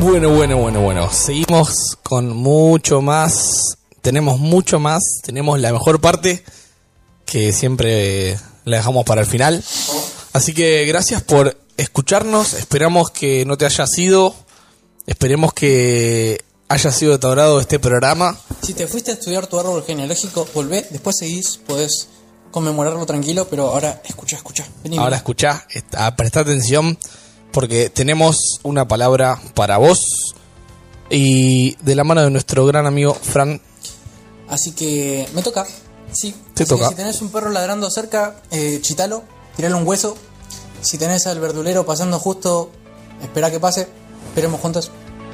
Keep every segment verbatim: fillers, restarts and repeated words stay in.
Bueno, bueno, bueno, bueno. Seguimos con mucho más. Tenemos mucho más. Tenemos la mejor parte que siempre la dejamos para el final. Así que gracias por escucharnos. Esperamos que no te haya sido. Esperemos que haya sido de tu agrado este programa. Si te fuiste a estudiar tu árbol genealógico, volvé, después seguís, podés conmemorarlo tranquilo, pero ahora escucha, escucha. Vení, ahora escucha, presta atención, porque tenemos una palabra para vos y de la mano de nuestro gran amigo Fran. Así que me toca, sí. Te Así toca. Que si tenés un perro ladrando cerca, eh, chitalo, tirale un hueso. Si tenés al verdulero pasando justo, espera que pase, esperemos juntos.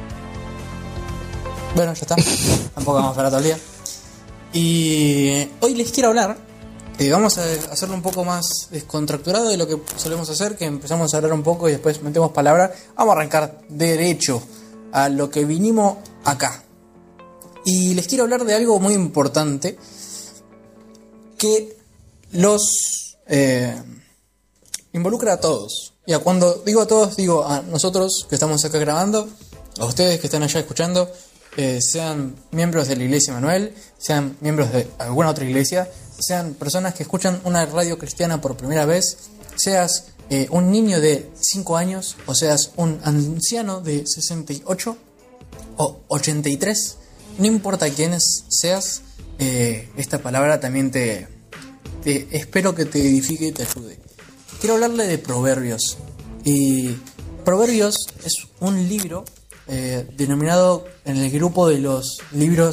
Bueno, ya está. Tampoco vamos a esperar todo el día. Y hoy les quiero hablar. Eh, vamos a hacerlo un poco más descontracturado de lo que solemos hacer, que empezamos a hablar un poco y después metemos palabra. Vamos a arrancar derecho a lo que vinimos acá. Y les quiero hablar de algo muy importante que los eh, involucra a todos. Y a cuando digo a todos, digo a nosotros que estamos acá grabando, a ustedes que están allá escuchando, eh, sean miembros de la Iglesia Manuel, sean miembros de alguna otra iglesia, sean personas que escuchan una radio cristiana por primera vez, seas eh, un niño de cinco años, o seas un anciano de sesenta y ocho o ochenta y tres, no importa quiénes seas, eh, esta palabra también te, te espero que te edifique y te ayude. Quiero hablarle de Proverbios. Y Proverbios es un libro eh, denominado en el grupo de los libros